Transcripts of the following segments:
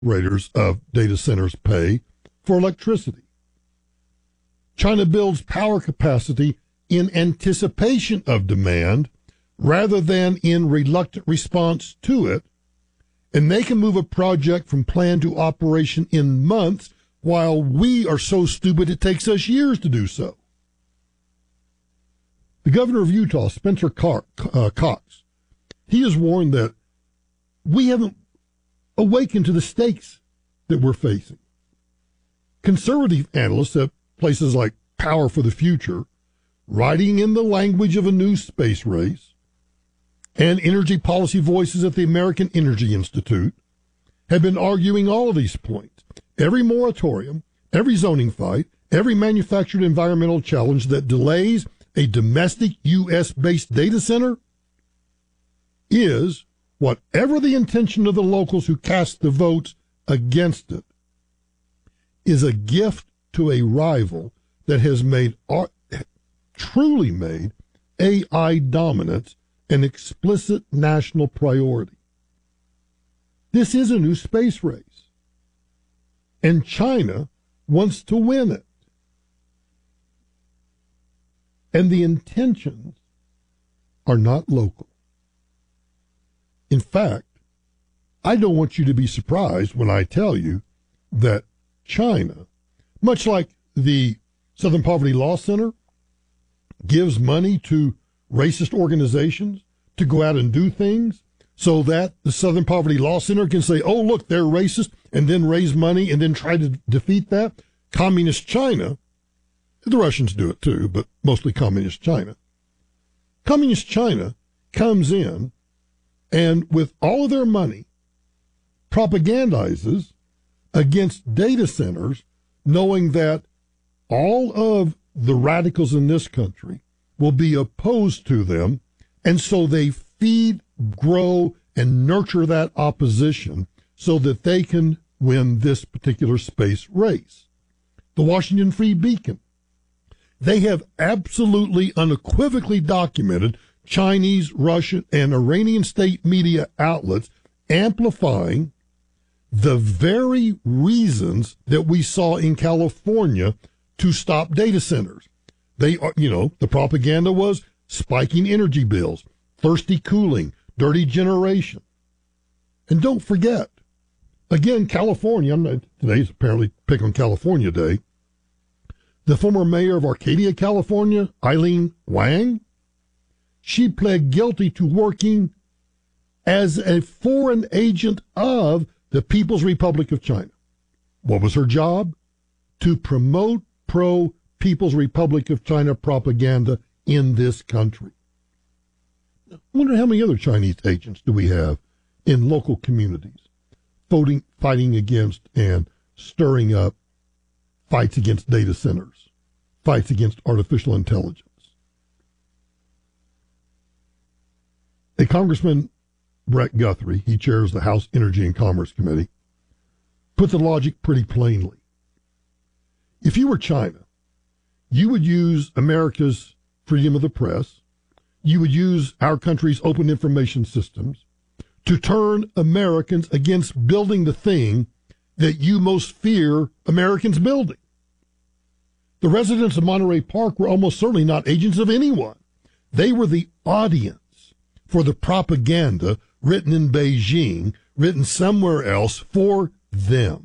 operators of data centers pay for electricity. China builds power capacity in anticipation of demand rather than in reluctant response to it, and they can move a project from plan to operation in months, while we are so stupid it takes us years to do so. The governor of Utah, Spencer Cox, he has warned that we haven't awakened to the stakes that we're facing. Conservative analysts at places like Power for the Future, writing in the language of a new space race, and energy policy voices at the American Energy Institute have been arguing all of these points. Every moratorium, every zoning fight, every manufactured environmental challenge that delays a domestic U.S.-based data center is, whatever the intention of the locals who cast the votes against it, is a gift to a rival that has truly made AI dominance an explicit national priority. This is a new space race, and China wants to win it. And the intentions are not local. In fact, I don't want you to be surprised when I tell you that China, much like the Southern Poverty Law Center, gives money to racist organizations to go out and do things so that the Southern Poverty Law Center can say, oh, look, they're racist, and then raise money and then try to defeat that. Communist China, the Russians do it too, but mostly Communist China. Communist China comes in and with all of their money propagandizes against data centers, knowing that all of the radicals in this country will be opposed to them, and so they feed, grow, and nurture that opposition so that they can win this particular space race. The Washington Free Beacon, they have absolutely unequivocally documented Chinese, Russian, and Iranian state media outlets amplifying the very reasons that we saw in California to stop data centers. They are, the propaganda was spiking energy bills, thirsty cooling, dirty generation. And don't forget, again, California, today's apparently Pick on California Day, the former mayor of Arcadia, California, Eileen Wang, she pled guilty to working as a foreign agent of the People's Republic of China. What was her job? To promote pro-People's Republic of China propaganda in this country. I wonder how many other Chinese agents do we have in local communities fighting against and stirring up fights against data centers, fights against artificial intelligence. A Congressman, Brett Guthrie, he chairs the House Energy and Commerce Committee, put the logic pretty plainly. If you were China, you would use America's freedom of the press, you would use our country's open information systems to turn Americans against building the thing that you most fear Americans building. The residents of Monterey Park were almost certainly not agents of anyone. They were the audience for the propaganda written in Beijing, written somewhere else for them.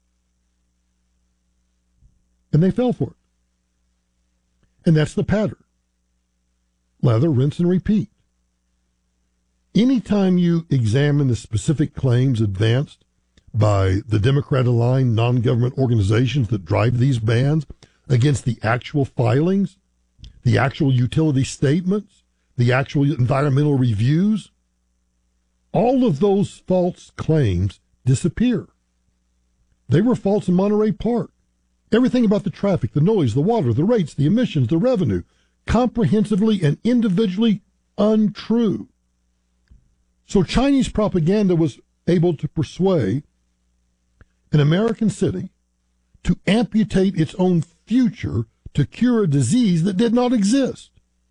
And they fell for it. And that's the pattern. Lather, rinse, and repeat. Anytime you examine the specific claims advanced by the Democrat-aligned non-government organizations that drive these bans against the actual filings, the actual utility statements, the actual environmental reviews, all of those false claims disappear. They were false in Monterey Park. Everything about the traffic, the noise, the water, the rates, the emissions, the revenue, comprehensively and individually untrue. So Chinese propaganda was able to persuade an American city to amputate its own future to cure a disease that did not exist.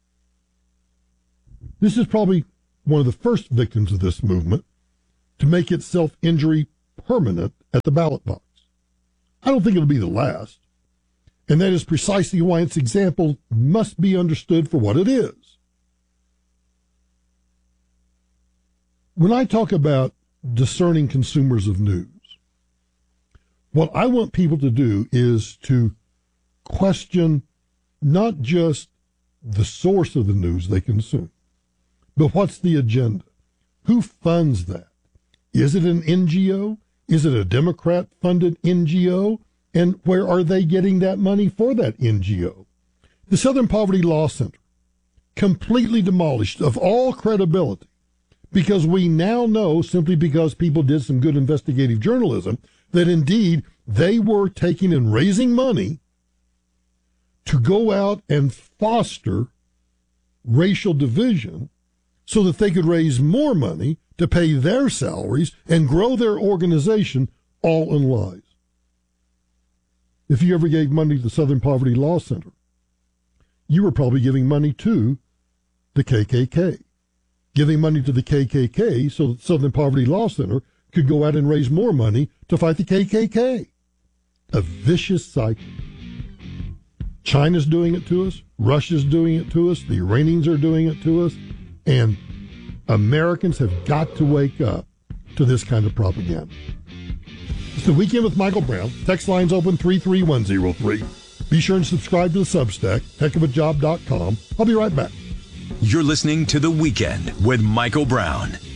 This is probably one of the first victims of this movement to make its self-injury permanent at the ballot box. I don't think it'll be the last. And that is precisely why its example must be understood for what it is. When I talk about discerning consumers of news, what I want people to do is to question not just the source of the news they consume, but what's the agenda? Who funds that? Is it an NGO? Is it a Democrat-funded NGO? And where are they getting that money for that NGO? The Southern Poverty Law Center, completely demolished of all credibility, because we now know, simply because people did some good investigative journalism, that indeed they were taking and raising money to go out and foster racial division so that they could raise more money to pay their salaries and grow their organization, all in lies. If you ever gave money to the Southern Poverty Law Center, you were probably giving money to the KKK. Giving money to the KKK so that Southern Poverty Law Center could go out and raise more money to fight the KKK. A vicious cycle. China's doing it to us. Russia's doing it to us. The Iranians are doing it to us. And Americans have got to wake up to this kind of propaganda. It's the Weekend with Michael Brown. Text lines open 33103. Be sure and subscribe to the Substack, heckofajob.com. I'll be right back. You're listening to The Weekend with Michael Brown.